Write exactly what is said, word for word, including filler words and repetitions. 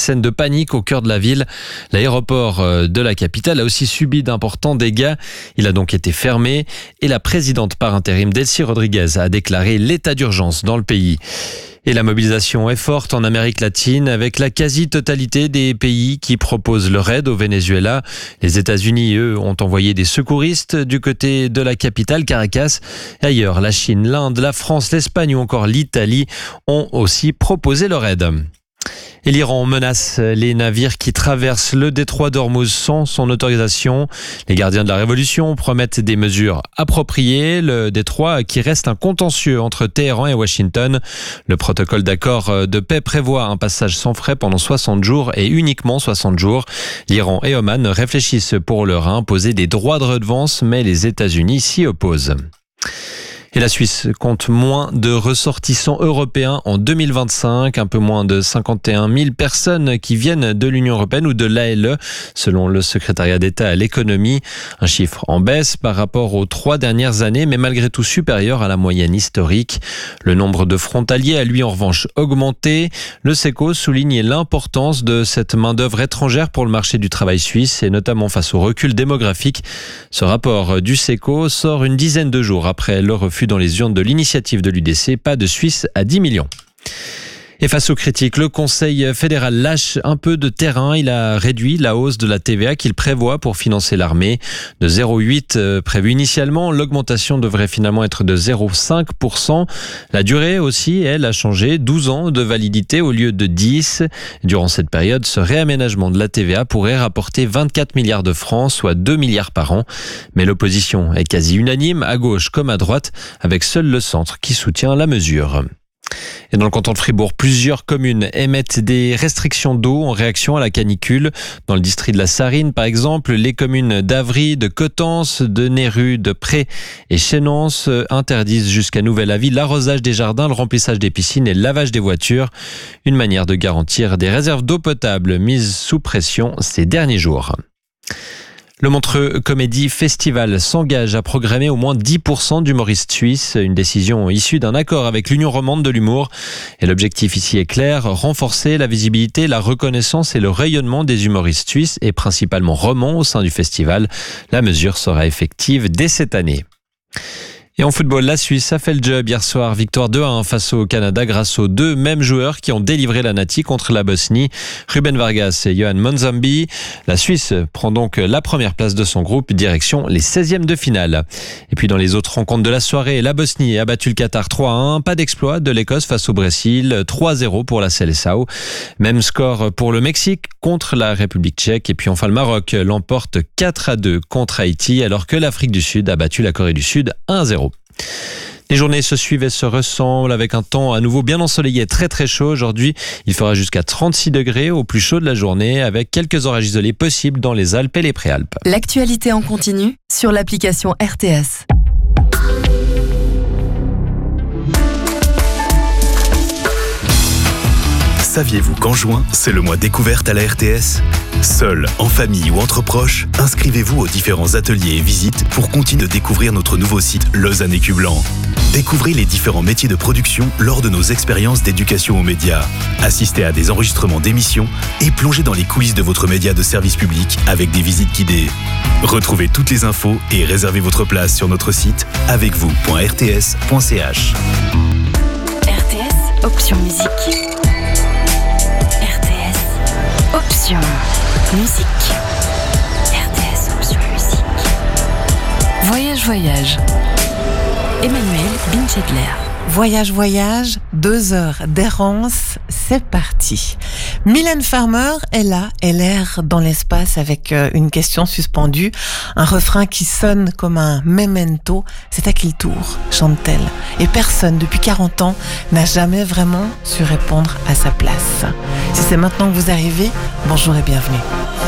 scène de panique au cœur de la ville. L'aéroport de la capitale a aussi subi d'importants dégâts. Il a donc été fermé et la présidente par intérim Delcy Rodriguez a déclaré l'état d'urgence dans le pays. Et la mobilisation est forte en Amérique latine avec la quasi-totalité des pays qui proposent leur aide au Venezuela. Les États-Unis, eux, ont envoyé des secouristes du côté de la capitale, Caracas. Et ailleurs, la Chine, l'Inde, la France, l'Espagne ou encore l'Italie ont aussi proposé leur aide. Et l'Iran menace les navires qui traversent le détroit d'Ormuz sans son autorisation. Les gardiens de la révolution promettent des mesures appropriées. Le détroit qui reste un contentieux entre Téhéran et Washington. Le protocole d'accord de paix prévoit un passage sans frais pendant soixante jours et uniquement soixante jours. L'Iran et Oman réfléchissent pour leur imposer des droits de redevance, mais les États-Unis s'y opposent. Et la Suisse compte moins de ressortissants européens en deux mille vingt-cinq, un peu moins de cinquante et un mille personnes qui viennent de l'Union européenne ou de l'A L E, selon le secrétariat d'État à l'économie. Un chiffre en baisse par rapport aux trois dernières années, mais malgré tout supérieur à la moyenne historique. Le nombre de frontaliers a lui en revanche augmenté. Le SECO souligne l'importance de cette main-d'œuvre étrangère pour le marché du travail suisse et notamment face au recul démographique. Ce rapport du SECO sort une dizaine de jours après le refus dans les urnes de l'initiative de l'U D C, pas de Suisse à dix millions. Et face aux critiques, le Conseil fédéral lâche un peu de terrain. Il a réduit la hausse de la T V A qu'il prévoit pour financer l'armée. De zéro virgule huit prévu initialement, l'augmentation devrait finalement être de zéro virgule cinq pour cent. La durée aussi, elle, a changé. douze ans de validité au lieu de dix. Durant cette période, ce réaménagement de la T V A pourrait rapporter vingt-quatre milliards de francs, soit deux milliards par an. Mais l'opposition est quasi unanime, à gauche comme à droite, avec seul le centre qui soutient la mesure. Et dans le canton de Fribourg, plusieurs communes émettent des restrictions d'eau en réaction à la canicule. Dans le district de la Sarine, par exemple, les communes d'Avry, de Coutances, de Néru, de Pré et Chénance interdisent jusqu'à nouvel avis l'arrosage des jardins, le remplissage des piscines et le lavage des voitures. Une manière de garantir des réserves d'eau potable mises sous pression ces derniers jours. Le Montreux Comédie Festival s'engage à programmer au moins dix pour cent d'humoristes suisses, une décision issue d'un accord avec l'Union romande de l'humour. Et l'objectif ici est clair, renforcer la visibilité, la reconnaissance et le rayonnement des humoristes suisses et principalement romans au sein du festival. La mesure sera effective dès cette année. Et en football, la Suisse a fait le job hier soir. Victoire deux à un face au Canada grâce aux deux mêmes joueurs qui ont délivré la Nati contre la Bosnie, Ruben Vargas et Johan Monzambi. La Suisse prend donc la première place de son groupe, direction les seizièmes de finale. Et puis dans les autres rencontres de la soirée, la Bosnie a battu le Qatar trois à un. Pas d'exploit de l'Écosse face au Brésil, trois à zéro pour la Seleção. Même score pour le Mexique contre la République tchèque. Et puis enfin le Maroc l'emporte quatre à deux contre Haïti alors que l'Afrique du Sud a battu la Corée du Sud un à zéro. Les journées se suivent et se ressemblent avec un temps à nouveau bien ensoleillé, très très chaud. Aujourd'hui, il fera jusqu'à trente-six degrés au plus chaud de la journée avec quelques orages isolés possibles dans les Alpes et les Préalpes. L'actualité en continu sur l'application R T S. Saviez-vous qu'en juin, c'est le mois découverte à la R T S ? Seul, en famille ou entre proches, inscrivez-vous aux différents ateliers et visites pour continuer de découvrir notre nouveau site Lausanne Écu Blanc. Découvrez les différents métiers de production lors de nos expériences d'éducation aux médias. Assistez à des enregistrements d'émissions et plongez dans les coulisses de votre média de service public avec des visites guidées. Retrouvez toutes les infos et réservez votre place sur notre site avec vous point r t s point c h. R T S, option musique. Option musique. R T S, option musique. Voyage, voyage. Emmanuel Binchedler. Voyage, voyage, deux heures d'errance, c'est parti. Mylène Farmer est là, elle erre dans l'espace avec une question suspendue, un refrain qui sonne comme un memento. C'est à qui le tour, chante-t-elle. Et personne, depuis quarante ans, n'a jamais vraiment su répondre à sa place. Si c'est maintenant que vous arrivez, bonjour et bienvenue.